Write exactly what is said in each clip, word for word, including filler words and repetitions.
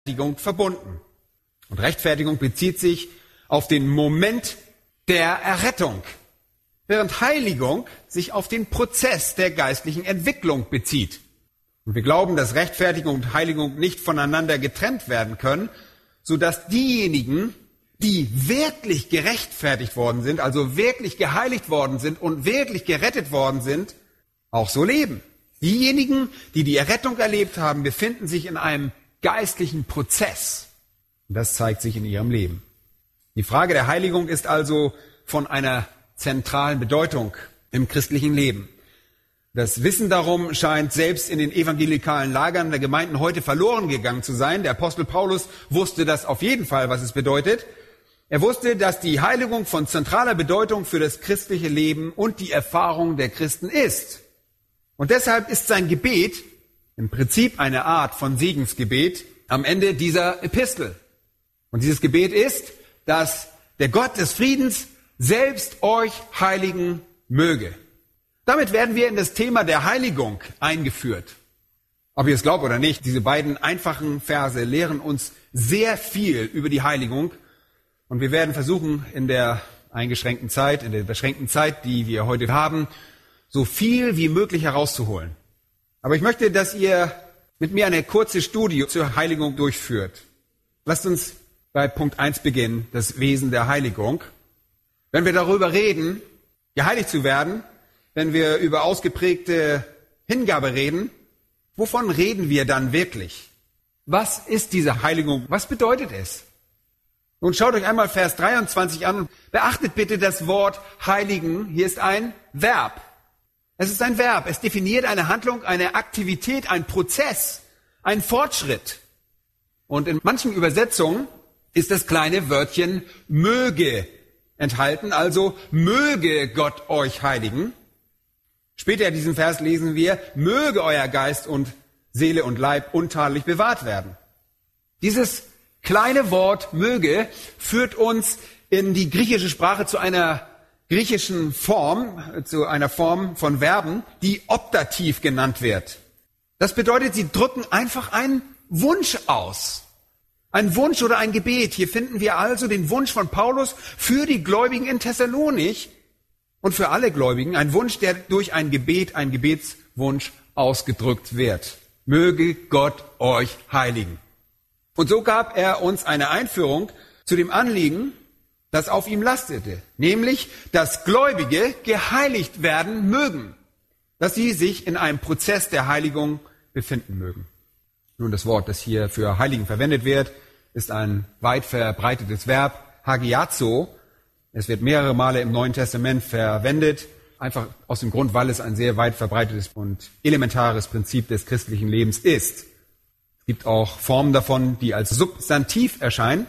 Rechtfertigung verbunden. Und Rechtfertigung bezieht sich auf den Moment der Errettung, während Heiligung sich auf den Prozess der geistlichen Entwicklung bezieht. Und wir glauben, dass Rechtfertigung und Heiligung nicht voneinander getrennt werden können, sodass diejenigen, die wirklich gerechtfertigt worden sind, also wirklich geheiligt worden sind und wirklich gerettet worden sind, auch so leben. Diejenigen, die die Errettung erlebt haben, befinden sich in einem geistlichen Prozess. Und das zeigt sich in ihrem Leben. Die Frage der Heiligung ist also von einer zentralen Bedeutung im christlichen Leben. Das Wissen darum scheint selbst in den evangelikalen Lagern der Gemeinden heute verloren gegangen zu sein. Der Apostel Paulus wusste das auf jeden Fall, was es bedeutet. Er wusste, dass die Heiligung von zentraler Bedeutung für das christliche Leben und die Erfahrung der Christen ist. Und deshalb ist sein Gebet im Prinzip eine Art von Segensgebet am Ende dieser Epistel. Und dieses Gebet ist, dass der Gott des Friedens selbst euch heiligen möge. Damit werden wir in das Thema der Heiligung eingeführt. Ob ihr es glaubt oder nicht, diese beiden einfachen Verse lehren uns sehr viel über die Heiligung. Und wir werden versuchen, in der eingeschränkten Zeit, in der beschränkten Zeit, die wir heute haben, so viel wie möglich herauszuholen. Aber ich möchte, dass ihr mit mir eine kurze Studie zur Heiligung durchführt. Lasst uns bei Punkt eins beginnen, das Wesen der Heiligung. Wenn wir darüber reden, geheiligt zu werden, wenn wir über ausgeprägte Hingabe reden, wovon reden wir dann wirklich? Was ist diese Heiligung? Was bedeutet es? Nun schaut euch einmal Vers dreiundzwanzig an. Beachtet bitte das Wort heiligen. Hier ist ein Verb. Es ist ein Verb. Es definiert eine Handlung, eine Aktivität, ein Prozess, ein Fortschritt. Und in manchen Übersetzungen ist das kleine Wörtchen möge enthalten. Also möge Gott euch heiligen. Später in diesem Vers lesen wir, möge euer Geist und Seele und Leib untadelig bewahrt werden. Dieses kleine Wort möge führt uns in die griechische Sprache zu einer griechischen Form, zu einer Form von Verben, die Optativ genannt wird. Das bedeutet, sie drücken einfach einen Wunsch aus. Ein Wunsch oder ein Gebet. Hier finden wir also den Wunsch von Paulus für die Gläubigen in Thessalonich und für alle Gläubigen. Ein Wunsch, der durch ein Gebet, ein Gebetswunsch ausgedrückt wird. Möge Gott euch heiligen. Und so gab er uns eine Einführung zu dem Anliegen, das auf ihm lastete, nämlich, dass Gläubige geheiligt werden mögen, dass sie sich in einem Prozess der Heiligung befinden mögen. Nun, das Wort, das hier für Heiligen verwendet wird, ist ein weit verbreitetes Verb, hagiazo. Es wird mehrere Male im Neuen Testament verwendet, einfach aus dem Grund, weil es ein sehr weit verbreitetes und elementares Prinzip des christlichen Lebens ist. Es gibt auch Formen davon, die als Substantiv erscheinen.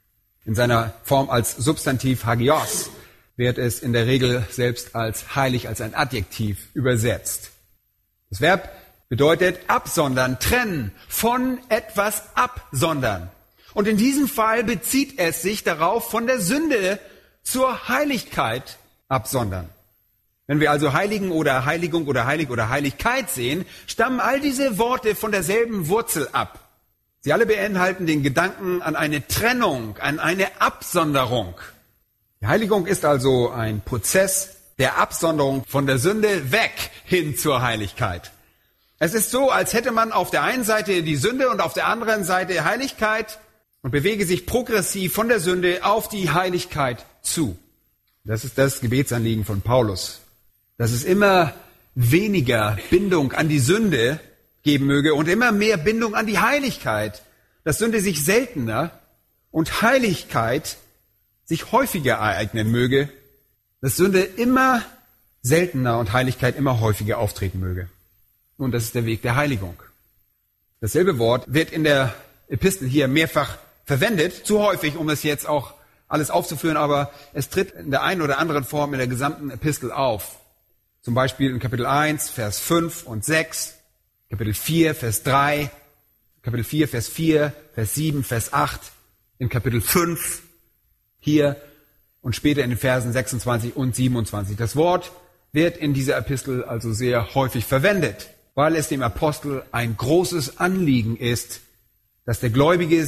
In seiner Form als Substantiv hagios wird es in der Regel selbst als heilig, als ein Adjektiv übersetzt. Das Verb bedeutet absondern, trennen, von etwas absondern. Und in diesem Fall bezieht es sich darauf, von der Sünde zur Heiligkeit absondern. Wenn wir also Heiligen oder Heiligung oder Heilig oder Heiligkeit sehen, stammen all diese Worte von derselben Wurzel ab. Sie alle beinhalten den Gedanken an eine Trennung, an eine Absonderung. Die Heiligung ist also ein Prozess der Absonderung von der Sünde weg hin zur Heiligkeit. Es ist so, als hätte man auf der einen Seite die Sünde und auf der anderen Seite Heiligkeit und bewege sich progressiv von der Sünde auf die Heiligkeit zu. Das ist das Gebetsanliegen von Paulus. Dass es immer weniger Bindung an die Sünde geben möge und immer mehr Bindung an die Heiligkeit. Dass Sünde sich seltener und Heiligkeit sich häufiger ereignen möge. Dass Sünde immer seltener und Heiligkeit immer häufiger auftreten möge. Und das ist der Weg der Heiligung. Dasselbe Wort wird in der Epistel hier mehrfach verwendet, zu häufig, um es jetzt auch alles aufzuführen, aber es tritt in der einen oder anderen Form in der gesamten Epistel auf. Zum Beispiel in Kapitel eins, Vers fünf und sechs, Kapitel vier, Vers drei, Kapitel vier, Vers vier, Vers sieben, Vers acht, in Kapitel fünf, hier und später in den Versen sechsundzwanzig und siebenundzwanzig. Das Wort wird in dieser Epistel also sehr häufig verwendet, weil es dem Apostel ein großes Anliegen ist, dass der Gläubige